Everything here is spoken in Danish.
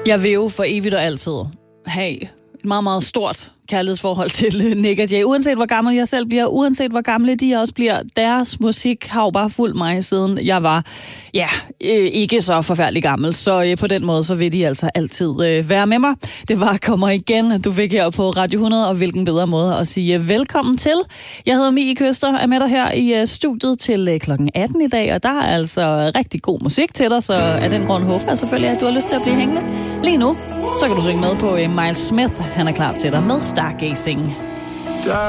Jeg vil jo for evigt og altid have et meget, meget stort kærlighedsforhold til Nick og Jay. Uanset hvor gammel jeg selv bliver, uanset hvor gamle de også bliver, deres musik har jo bare fulgt mig, siden jeg var, ikke så forfærdelig gammel. Så på den måde, så vil de altså altid være med mig. Det var Kommer igen, du fik her på Radio 100, og hvilken bedre måde at sige velkommen til. Jeg hedder Mie Køster, er med dig her i studiet til klokken 18 i dag, og der er altså rigtig god musik til dig, så af den grund håber jeg selvfølgelig, at du har lyst til at blive hængende. Lige nu, så kan du synge med på Miles Smith. Han er klar til dig med Stargazing.